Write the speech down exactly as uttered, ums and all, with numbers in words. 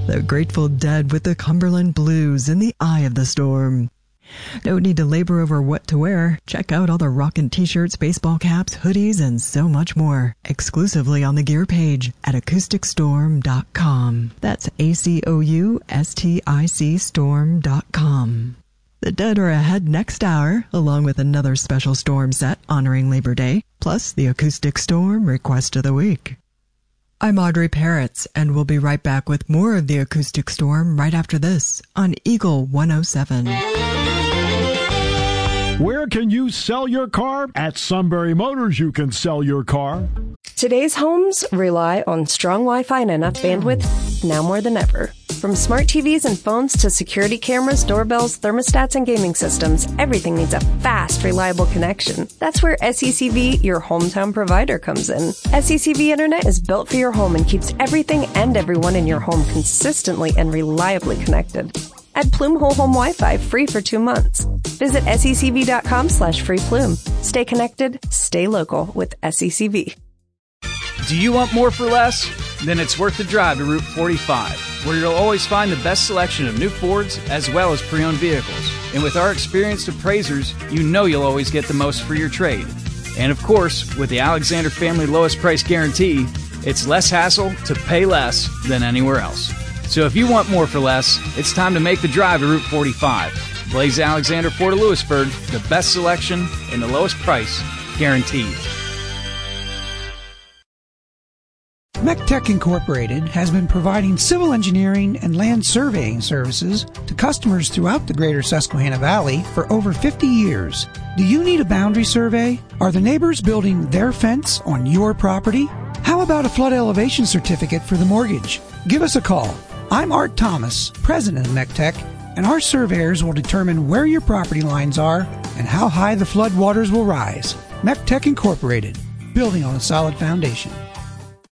The Grateful Dead with the Cumberland Blues in the eye of the storm. No need to labor over what to wear. Check out all the rockin' t-shirts, baseball caps, hoodies, and so much more exclusively on the gear page at acoustic storm dot com. That's A C O U S T I C storm dot com. The Dead are ahead next hour, along with another special storm set honoring Labor Day, plus the Acoustic Storm Request of the Week. I'm Audrey Parrots, and we'll be right back with more of the Acoustic Storm right after this on Eagle one oh seven. Where can you sell your car? At Sunbury Motors, you can sell your car. Today's homes rely on strong Wi-Fi and enough bandwidth now more than ever. From smart T Vs and phones to security cameras, doorbells, thermostats, and gaming systems, everything needs a fast, reliable connection. That's where S E C V, your hometown provider, comes in. S E C V Internet is built for your home and keeps everything and everyone in your home consistently and reliably connected. Add Plume Whole Home Wi-Fi free for two months. Visit secv.com slash free Plume. Stay connected, stay local with S E C V. Do you want more for less? Then it's worth the drive to Route forty-five, where you'll always find the best selection of new Fords as well as pre-owned vehicles. And with our experienced appraisers, you know you'll always get the most for your trade. And of course, with the Alexander Family Lowest Price Guarantee, it's less hassle to pay less than anywhere else. So if you want more for less, it's time to make the drive to Route forty-five. Blaze Alexander Ford of Lewisburg, the best selection and the lowest price, guaranteed. MECTEC Incorporated has been providing civil engineering and land surveying services to customers throughout the greater Susquehanna Valley for over fifty years. Do you need a boundary survey? Are the neighbors building their fence on your property? How about a flood elevation certificate for the mortgage? Give us a call. I'm Art Thomas, president of MECTEC, and our surveyors will determine where your property lines are and how high the flood waters will rise. MECTEC Incorporated, building on a solid foundation.